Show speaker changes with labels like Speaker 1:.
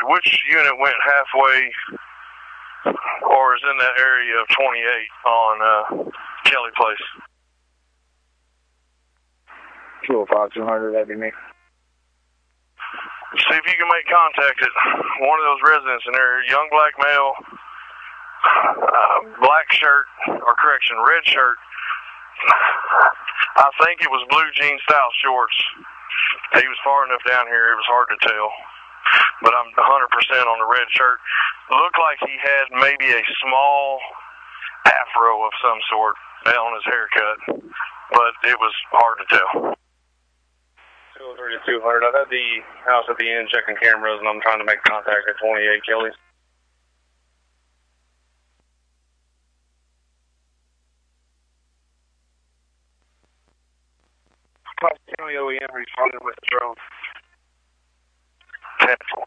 Speaker 1: which unit went halfway or is in that area of 28 on Kelly Place?
Speaker 2: 205-200, that'd be me.
Speaker 1: See if you can make contact at one of those residents in there. Young black male, black shirt, red shirt. I think it was blue jean style shorts. He was far enough down here, it was hard to tell. But I'm 100% on the red shirt. Looked like he had maybe a small afro of some sort on his haircut, but it was hard to tell.
Speaker 2: 200. I've had the house at the end checking cameras, and I'm trying to make contact at 28 Kelly. County OEM responded with a drone.
Speaker 1: 10-4.